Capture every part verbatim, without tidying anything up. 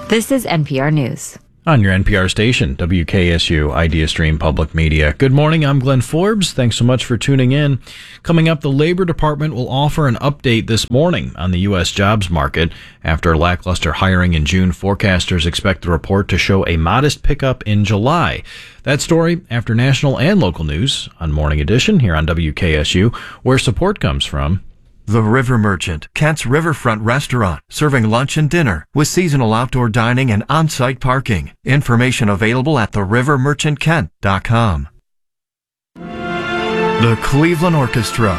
This is N P R News. On your N P R station, W K S U, Idea Stream Public Media. Good morning, I'm Glenn Forbes. Thanks so much for tuning in. Coming up, the Labor Department will offer an update this morning on the U S jobs market. After lackluster hiring in June, forecasters expect the report to show a modest pickup in July. That story after national and local news on Morning Edition here on W K S U, where support comes from The River Merchant, Kent's riverfront restaurant, serving lunch and dinner with seasonal outdoor dining and on-site parking. Information available at the river merchant kent dot com. The Cleveland Orchestra.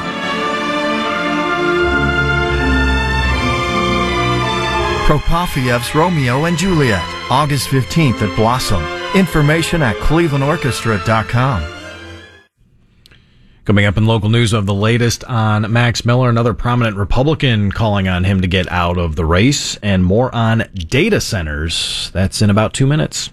Prokofiev's Romeo and Juliet, August fifteenth at Blossom. Information at cleveland orchestra dot com. Coming up in local news of the latest on Max Miller, another prominent Republican calling on him to get out of the race, and more on data centers. That's in about two minutes.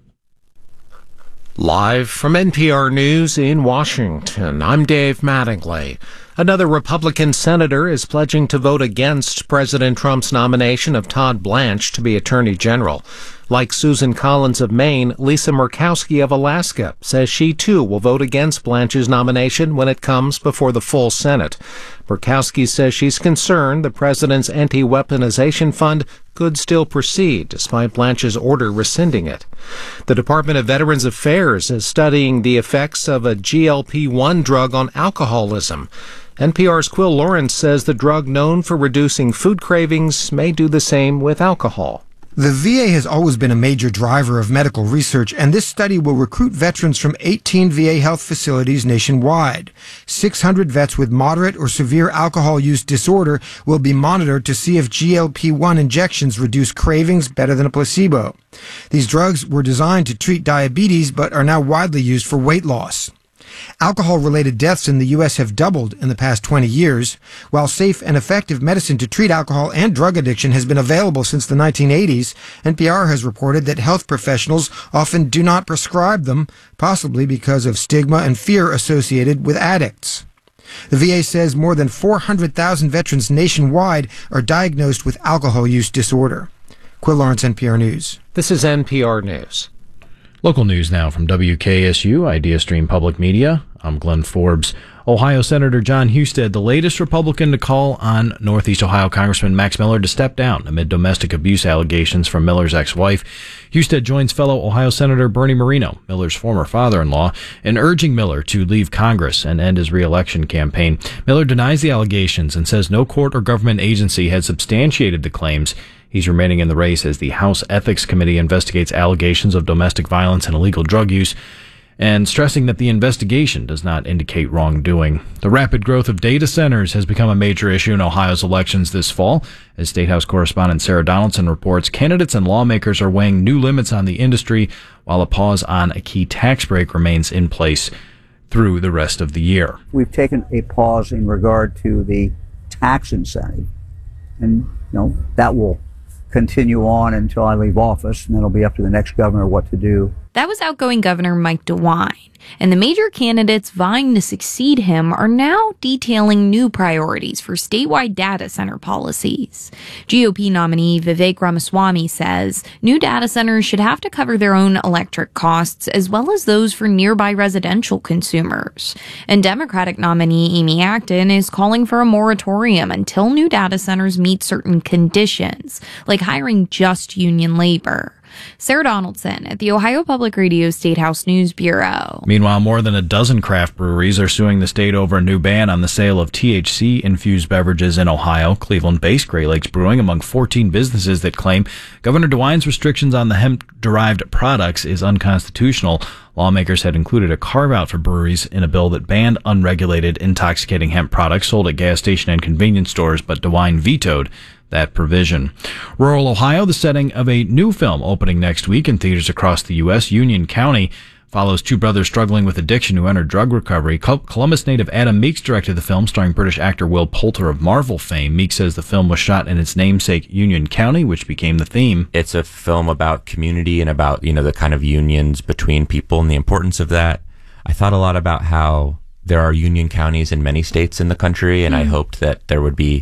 Live from N P R News in Washington, I'm Dave Mattingly. Another Republican senator is pledging to vote against President Trump's nomination of Todd Blanche to be Attorney General. Like Susan Collins of Maine, Lisa Murkowski of Alaska says she too will vote against Blanche's nomination when it comes before the full Senate. Murkowski says she's concerned the president's anti-weaponization fund could still proceed despite Blanche's order rescinding it. The Department of Veterans Affairs is studying the effects of a G L P one drug on alcoholism. N P R's Quill Lawrence says the drug known for reducing food cravings may do the same with alcohol. The V A has always been a major driver of medical research, and this study will recruit veterans from eighteen V A health facilities nationwide. six hundred vets with moderate or severe alcohol use disorder will be monitored to see if G L P one injections reduce cravings better than a placebo. These drugs were designed to treat diabetes, but are now widely used for weight loss. Alcohol-related deaths in the U S have doubled in the past twenty years. While safe and effective medicine to treat alcohol and drug addiction has been available since the nineteen eighties, N P R has reported that health professionals often do not prescribe them, possibly because of stigma and fear associated with addicts. The V A says more than four hundred thousand veterans nationwide are diagnosed with alcohol use disorder. Quill Lawrence, N P R News. This is N P R News. Local news now from W K S U, Idea Stream Public Media. I'm Glenn Forbes. Ohio Senator Jon Husted, the latest Republican to call on Northeast Ohio Congressman Max Miller to step down amid domestic abuse allegations from Miller's ex-wife. Husted joins fellow Ohio Senator Bernie Moreno, Miller's former father-in-law, in urging Miller to leave Congress and end his re-election campaign. Miller denies the allegations and says no court or government agency has substantiated the claims. He's remaining in the race as the House Ethics Committee investigates allegations of domestic violence and illegal drug use, and stressing that the investigation does not indicate wrongdoing. The rapid growth of data centers has become a major issue in Ohio's elections this fall. As State House correspondent Sarah Donaldson reports, candidates and lawmakers are weighing new limits on the industry, while a pause on a key tax break remains in place through the rest of the year. We've taken a pause in regard to the tax incentive, and you know that will continue on until I leave office, and then it'll be up to the next governor what to do. That was outgoing Governor Mike DeWine, and the major candidates vying to succeed him are now detailing new priorities for statewide data center policies. G O P nominee Vivek Ramaswamy says new data centers should have to cover their own electric costs as well as those for nearby residential consumers. And Democratic nominee Amy Acton is calling for a moratorium until new data centers meet certain conditions, like hiring just union labor. Sarah Donaldson at the Ohio Public Radio State House News Bureau. Meanwhile, more than a dozen craft breweries are suing the state over a new ban on the sale of T H C-infused beverages in Ohio. Cleveland-based Great Lakes Brewing among fourteen businesses that claim Governor DeWine's restrictions on the hemp-derived products is unconstitutional. Lawmakers had included a carve-out for breweries in a bill that banned unregulated intoxicating hemp products sold at gas station and convenience stores, but DeWine vetoed that provision. Rural Ohio, the setting of a new film opening next week in theaters across the U S. Union County follows two brothers struggling with addiction who enter drug recovery. Columbus native Adam Meeks directed the film, starring British actor Will Poulter of Marvel fame. Meeks says the film was shot in its namesake Union County, which became the theme. It's a film about community and about, you know, the kind of unions between people and the importance of that. I thought a lot about how there are union counties in many states in the country, and mm. I hoped that there would be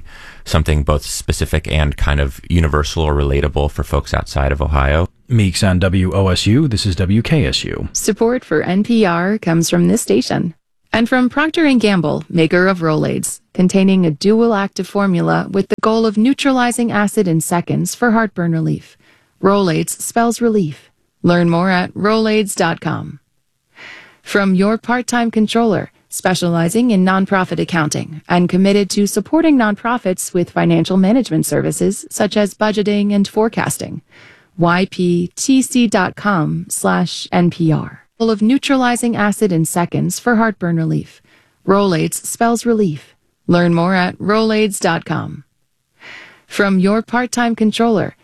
something both specific and kind of universal or relatable for folks outside of Ohio. Meeks on W O S U. This is W K S U. Support for N P R comes from this station and from Procter and Gamble, maker of Rolaids, containing a dual active formula with the goal of neutralizing acid in seconds for heartburn relief. Rolaids spells relief. Learn more at rolaids dot com. From your part-time controller, specializing in nonprofit accounting and committed to supporting nonprofits with financial management services such as budgeting and forecasting. Y P T C dot com slash N P R. Full of neutralizing acid in seconds for heartburn relief. Rolaids spells relief. Learn more at rolaids dot com. From your part-time controller,